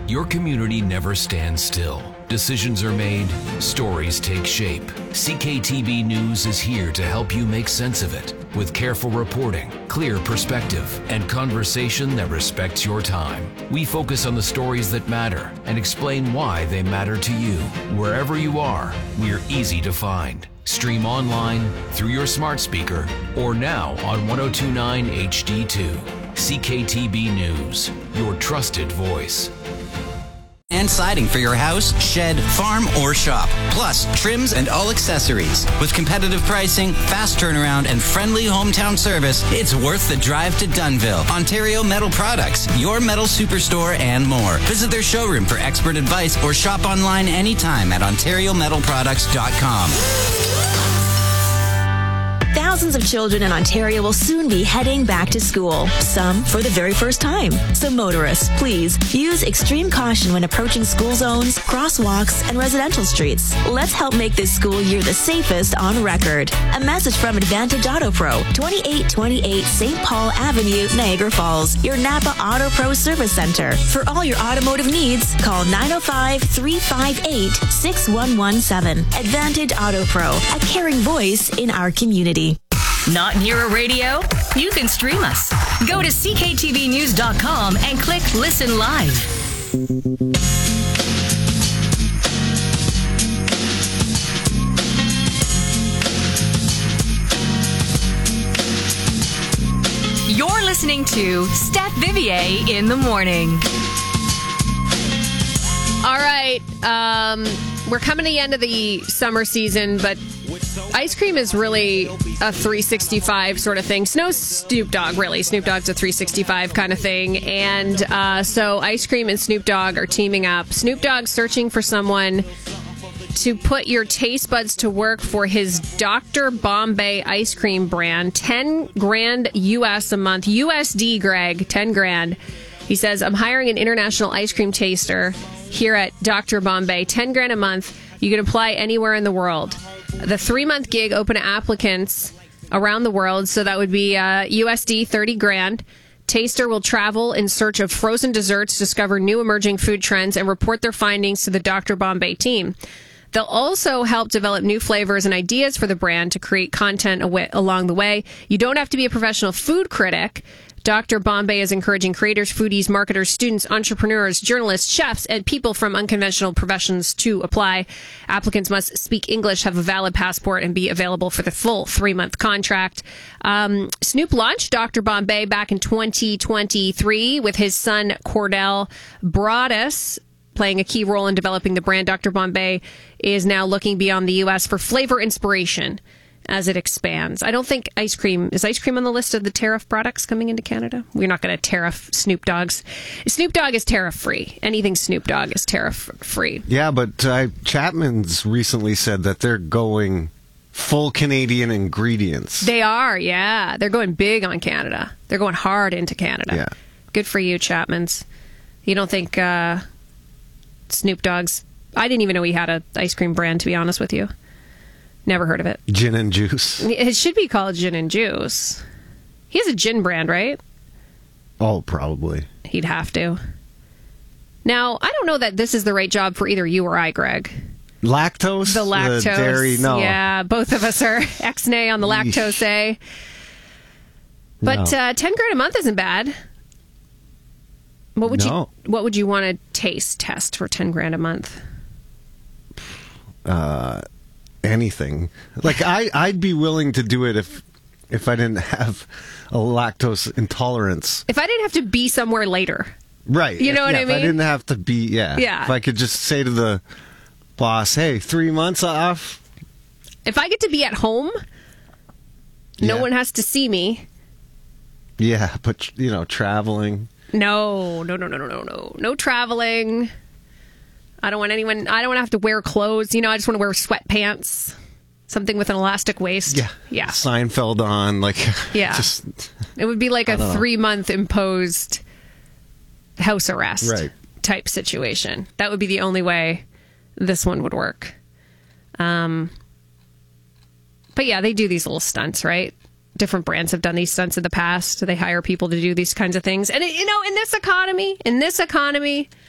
Your community never stands still. Decisions are made, stories take shape. CKTB News is here to help you make sense of it with careful reporting, clear perspective, and conversation that respects your time. We focus on the stories that matter and explain why they matter to you. Wherever you are, we're easy to find. Stream online, through your smart speaker, or now on 1029 HD2. CKTB News, your trusted voice. And siding for your house, shed, farm, or shop. Plus, trims and all accessories. With competitive pricing, fast turnaround, and friendly hometown service, it's worth the drive to Dunnville. Ontario Metal Products, your metal superstore, and more. Visit their showroom for expert advice or shop online anytime at OntarioMetalProducts.com. Thousands of children in Ontario will soon be heading back to school, some for the very first time. So motorists, please use extreme caution when approaching school zones, crosswalks, and residential streets. Let's help make this school year the safest on record. A message from Advantage Auto Pro, 2828 St. Paul Avenue, Niagara Falls, your Napa Auto Pro Service Center. For all your automotive needs, call 905-358-6117. Advantage Auto Pro, a caring voice in our community. Not near a radio? You can stream us. Go to cktvnews.com and click Listen Live. You're listening to Steph Vivier in the morning. All right. We're coming to the end of the summer season, but ice cream is really a 365 sort of thing. No Snoop Dogg, really. Snoop Dogg's a 365 kind of thing. And so ice cream and Snoop Dogg are teaming up. Snoop Dogg's searching for someone to put your taste buds to work for his Dr. Bombay ice cream brand. 10 grand US a month. USD, Greg, 10 grand. He says, I'm hiring an international ice cream taster here at Dr. Bombay. 10 grand a month. You can apply anywhere in the world. The 3-month gig open to applicants around the world. So that would be USD 30 grand. Taster will travel in search of frozen desserts, discover new emerging food trends, and report their findings to the Dr. Bombay team. They'll also help develop new flavors and ideas for the brand to create content along the way. You don't have to be a professional food critic. Dr. Bombay is encouraging creators, foodies, marketers, students, entrepreneurs, journalists, chefs, and people from unconventional professions to apply. Applicants must speak English, have a valid passport, and be available for the full 3-month contract. Snoop launched Dr. Bombay back in 2023 with his son Cordell Broadus playing a key role in developing the brand. Dr. Bombay is now looking beyond the U.S. for flavor inspiration as it expands. I don't think is ice cream on the list of the tariff products coming into Canada? We're not going to tariff Snoop Dogg's. Snoop Dogg is tariff-free. Anything Snoop Dogg is tariff-free. Yeah, but Chapman's recently said that they're going full Canadian ingredients. They are, yeah. They're going big on Canada. They're going hard into Canada. Yeah. Good for you, Chapman's. You don't think Snoop Dogg's... I didn't even know he had an ice cream brand, to be honest with you. Never heard of it. Gin and juice. It should be called Gin and Juice. He has a gin brand, right? Oh, probably. He'd have to. Now, I don't know that this is the right job for either you or I, Greg. Lactose? The lactose. The dairy, no. Yeah, both of us are ex-nay on the lactose, eh? But no. 10 grand a month isn't bad. What would you want to test for 10 grand a month? Anything. Like I'd be willing to do it if I didn't have a lactose intolerance. If I didn't have to be somewhere later. Right. You know what I mean? If I didn't have to be, yeah. If I could just say to the boss, hey, 3 months off. If I get to be at home, no one has to see me. Yeah, but, traveling. No traveling. I don't want to have to wear clothes. I just want to wear sweatpants. Something with an elastic waist. Yeah. Seinfeld on, Yeah. It would be like a 3-month imposed house arrest type situation. That would be the only way this one would work. But yeah, they do these little stunts, right? Different brands have done these stunts in the past. They hire people to do these kinds of things. And, in this economy,